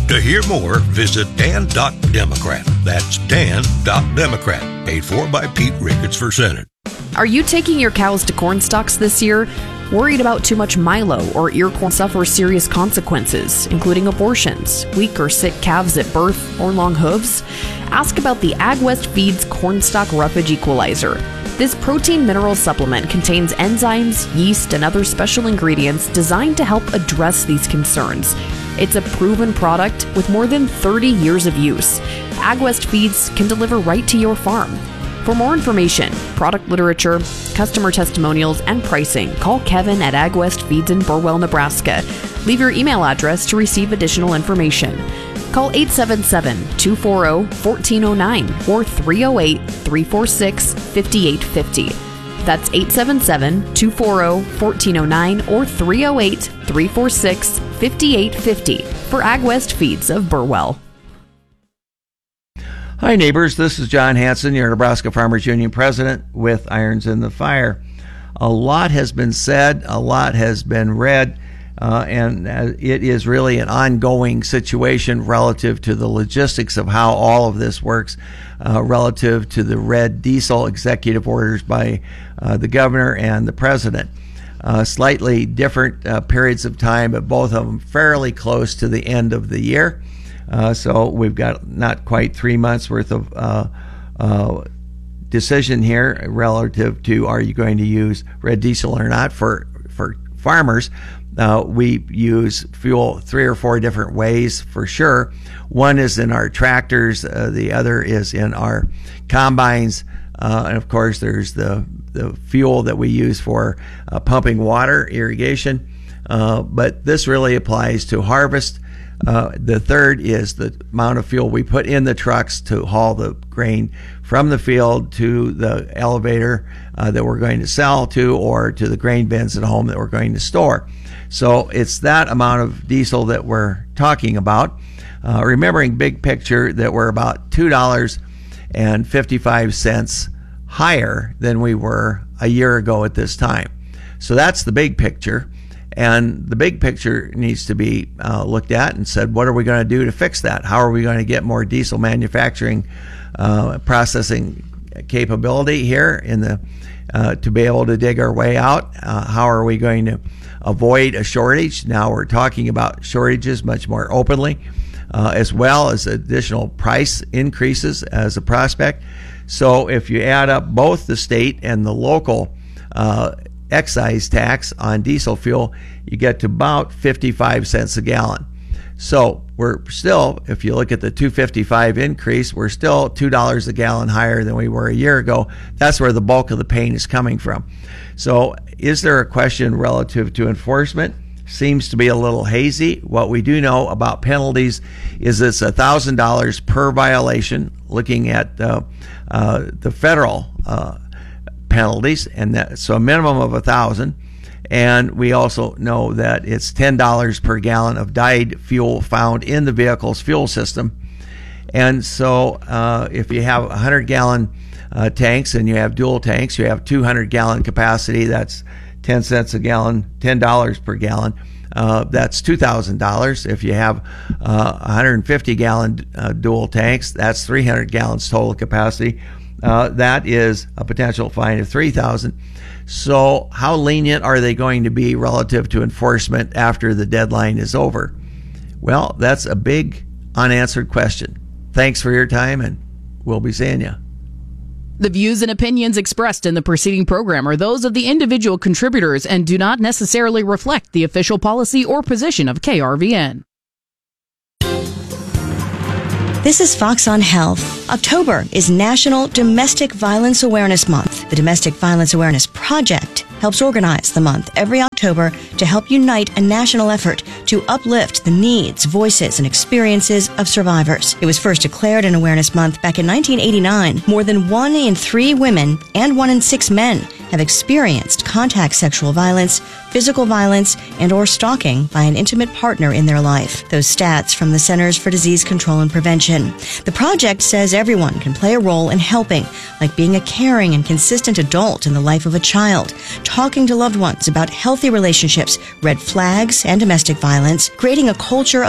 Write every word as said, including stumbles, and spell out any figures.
To hear more, visit dan dot democrat. That's dan dot democrat. Paid for by Pete Ricketts for Senate. Are you taking your cows to corn stalks this year? Worried about too much milo or ear corn suffer serious consequences, including abortions, weak or sick calves at birth, or long hooves? Ask about the AgWest Feeds Cornstalk Roughage Equalizer. This protein mineral supplement contains enzymes, yeast, and other special ingredients designed to help address these concerns. It's a proven product with more than thirty years of use. AgWest Feeds can deliver right to your farm. For more information, product literature, customer testimonials, and pricing, call Kevin at AgWest Feeds in Burwell, Nebraska. Leave your email address to receive additional information. Call eight seven seven, two four zero, one four zero nine or three oh eight, three four six, five eight five oh. That's eight seven seven, two four zero, one four zero nine or three oh eight, three four six, five eight five oh for AgWest Feeds of Burwell. Hi neighbors, this is John Hanson, your Nebraska Farmers Union president with Irons in the Fire. A lot has been said, a lot has been read, uh, and uh, it is really an ongoing situation relative to the logistics of how all of this works, uh, relative to the red diesel executive orders by uh, the governor and the president. Uh, slightly different uh, periods of time, but both of them fairly close to the end of the year. Uh, so we've got not quite three months worth of uh, uh, decision here relative to are you going to use red diesel or not. For for farmers, uh, we use fuel three or four different ways for sure. One is in our tractors, uh, the other is in our combines, uh, and of course there's the the fuel that we use for uh, pumping water, irrigation. Uh, but this really applies to harvest. Uh, the third is the amount of fuel we put in the trucks to haul the grain from the field to the elevator uh, that we're going to sell to, or to the grain bins at home that we're going to store. So it's that amount of diesel that we're talking about. Uh, remembering big picture that we're about two dollars and fifty-five cents higher than we were a year ago at this time. So that's the big picture. And the big picture needs to be uh, looked at and said, what are we going to do to fix that? How are we going to get more diesel manufacturing uh, processing capability here in the uh, to be able to dig our way out? Uh, how are we going to avoid a shortage? Now we're talking about shortages much more openly, uh, as well as additional price increases as a prospect. So if you add up both the state and the local uh, excise tax on diesel fuel, you get to about fifty-five cents a gallon. So we're still, if you look at the two fifty-five increase, we're still two dollars a gallon higher than we were a year ago. That's where the bulk of the pain is coming from. So is there a question relative to enforcement? Seems to be a little hazy. What we do know about penalties is it's one thousand dollars per violation, looking at uh, uh, the federal uh, penalties, and that, so a minimum of a thousand. And we also know that it's ten dollars per gallon of dyed fuel found in the vehicle's fuel system. And so uh, if you have one hundred gallon uh, tanks and you have dual tanks, you have two hundred gallon capacity, that's ten cents a gallon, ten dollars per gallon. Uh, that's two thousand dollars. If you have uh, one hundred fifty gallon uh, dual tanks, that's three hundred gallons total capacity. Uh, that is a potential fine of three thousand dollars. So how lenient are they going to be relative to enforcement after the deadline is over? Well, that's a big unanswered question. Thanks for your time, and we'll be seeing you. The views and opinions expressed in the preceding program are those of the individual contributors and do not necessarily reflect the official policy or position of K R V N. This is Fox on Health. October is National Domestic Violence Awareness Month. The Domestic Violence Awareness Project helps organize the month every October to help unite a national effort to uplift the needs, voices, and experiences of survivors. It was first declared an Awareness Month back in nineteen eighty-nine. More than one in three women and one in six men have experienced contact sexual violence, physical violence, and or stalking by an intimate partner in their life. Those stats from the Centers for Disease Control and Prevention. The project says everyone can play a role in helping, like being a caring and consistent adult in the life of a child, talking to loved ones about healthy relationships, red flags, and domestic violence, creating a culture of